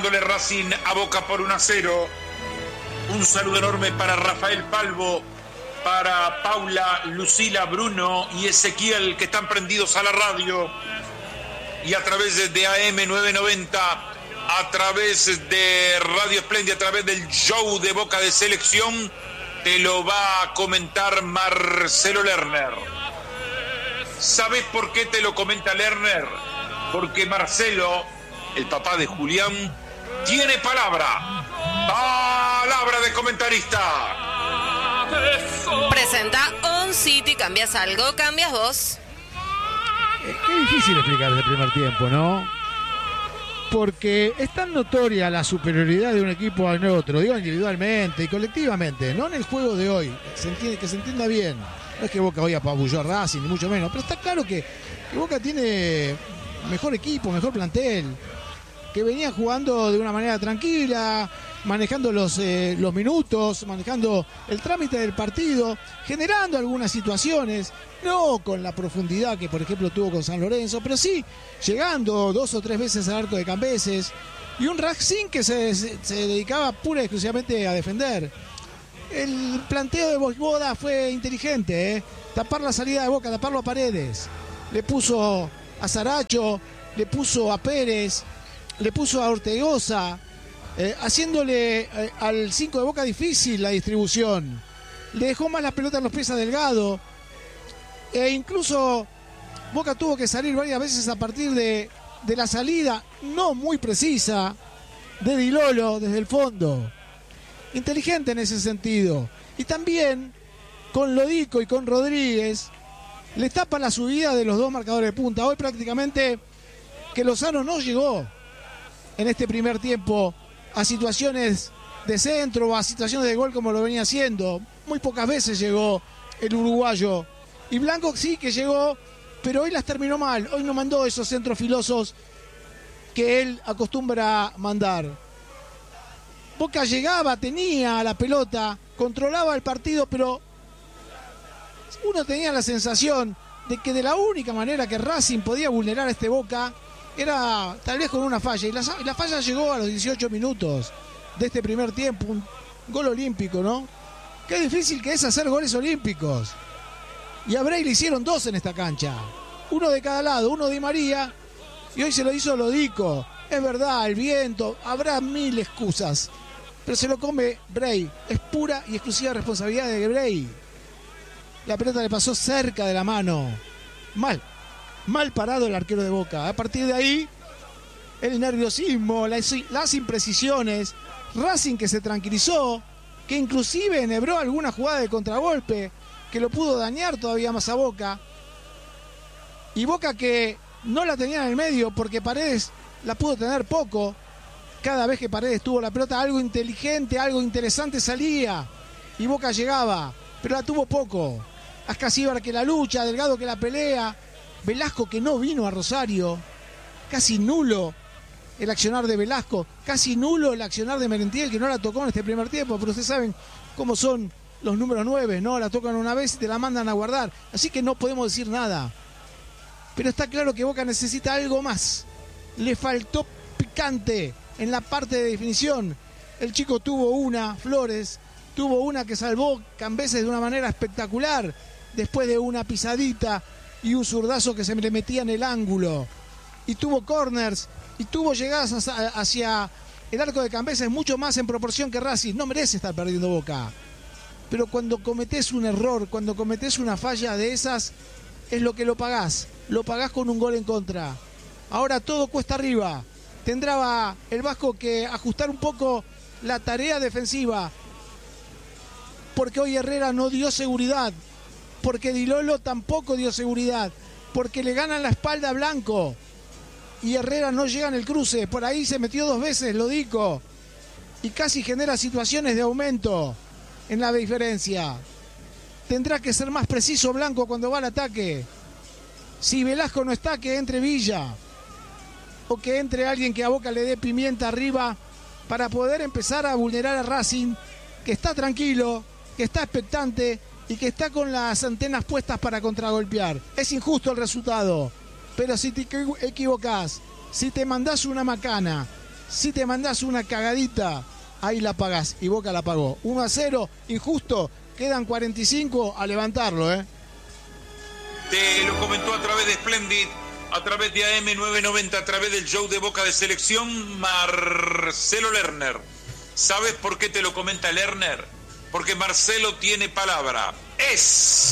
ganándole Racing a Boca por 1-0. Un saludo enorme para Rafael Palvo, para Paula, Lucila, Bruno y Ezequiel, que están prendidos a la radio y a través de AM 990, a través de Radio Espléndida, a través del show de Boca de Selección. Te lo va a comentar Marcelo Lerner. ¿Sabes por qué te lo comenta Lerner? Porque Marcelo, el papá de Julián, tiene palabra de comentarista. Presenta On City, cambias algo, cambias vos. Qué difícil explicar el primer tiempo, ¿no? Porque es tan notoria la superioridad de un equipo al otro, digo individualmente y colectivamente, no en el juego de hoy, que se entienda bien. No es que Boca hoy apabulló a Racing, ni mucho menos, pero está claro que Boca tiene mejor equipo, mejor plantel, que venía jugando de una manera tranquila, manejando los minutos, manejando el trámite del partido, generando algunas situaciones, no con la profundidad que por ejemplo tuvo con San Lorenzo, pero sí llegando 2 o 3 veces al arco de Cambeses, y un Racing que se dedicaba pura y exclusivamente a defender. El planteo de Vojvoda fue inteligente, tapar la salida de Boca, taparlo a Paredes, le puso a Saracho, le puso a Pérez, le puso a Ortegoza, haciéndole al 5 de Boca difícil la distribución. Le dejó más la pelota en los pies a Delgado. E incluso Boca tuvo que salir varias veces a partir de la salida, no muy precisa, de Di Lolo desde el fondo. Inteligente en ese sentido. Y también con Lodico y con Rodríguez le tapa la subida de los dos marcadores de punta. Hoy prácticamente que Lozano no llegó en este primer tiempo a situaciones de centro o a situaciones de gol como lo venía haciendo. Muy pocas veces llegó el uruguayo. Y Blanco sí que llegó, pero hoy las terminó mal. Hoy no mandó esos centros filosos que él acostumbra mandar. Boca llegaba, tenía la pelota, controlaba el partido, pero uno tenía la sensación de que de la única manera que Racing podía vulnerar a este Boca era tal vez con una falla. Y la falla llegó a los 18 minutos de este primer tiempo. Un gol olímpico, ¿no? Qué difícil que es hacer goles olímpicos. Y a Bray le hicieron 2 en esta cancha. Uno de cada lado, uno de Di María. Y hoy se lo hizo Lodico. Es verdad, el viento, habrá 1000 excusas. Pero se lo come Bray. Es pura y exclusiva responsabilidad de Bray. La pelota le pasó cerca de la mano. Mal parado el arquero de Boca. A partir de ahí, el nerviosismo, las imprecisiones. Racing que se tranquilizó, que inclusive enhebró alguna jugada de contragolpe, que lo pudo dañar todavía más a Boca. Y Boca que no la tenía en el medio porque Paredes la pudo tener poco. Cada vez que Paredes tuvo la pelota, algo inteligente, algo interesante salía. Y Boca llegaba, pero la tuvo poco. Ascasíbar que la lucha, Delgado que la pelea. Velasco que no vino a Rosario. Casi nulo el accionar de Velasco. Casi nulo el accionar de Merentiel, que no la tocó en este primer tiempo. Pero ustedes saben cómo son los números 9, ¿no? La tocan una vez y te la mandan a guardar. Así que no podemos decir nada. Pero está claro que Boca necesita algo más. Le faltó picante en la parte de definición. El chico tuvo una, Flores, tuvo una que salvó Cambeses de una manera espectacular. Después de una pisadita y un zurdazo que se le metía en el ángulo. Y tuvo corners y tuvo llegadas hacia el arco de Cambeses mucho más en proporción que Racing. No merece estar perdiendo Boca. Pero cuando cometés un error, cuando cometés una falla de esas, es lo que lo pagás. Lo pagás con un gol en contra. Ahora todo cuesta arriba. Tendrá el Vasco que ajustar un poco la tarea defensiva. Porque hoy Herrera no dio seguridad. Porque Di Lolo tampoco dio seguridad. Porque le ganan la espalda a Blanco. Y Herrera no llega en el cruce. Por ahí se metió 2 veces, Lodico. Y casi genera situaciones de aumento en la diferencia. Tendrá que ser más preciso Blanco cuando va al ataque. Si Velasco no está, que entre Villa. O que entre alguien que a Boca le dé pimienta arriba para poder empezar a vulnerar a Racing, que está tranquilo, que está expectante y que está con las antenas puestas para contragolpear. Es injusto el resultado, pero si te equivocás, si te mandás una macana, Si te mandás una cagadita, ahí la pagás. Y Boca la pagó. 1-0, injusto. Quedan 45 a levantarlo, ¿eh? Te lo comentó a través de Splendid, a través de AM990, a través del show de Boca de Selección, Marcelo Lerner. ¿Sabes por qué te lo comenta Lerner? Porque Marcelo tiene palabra. ¡Es!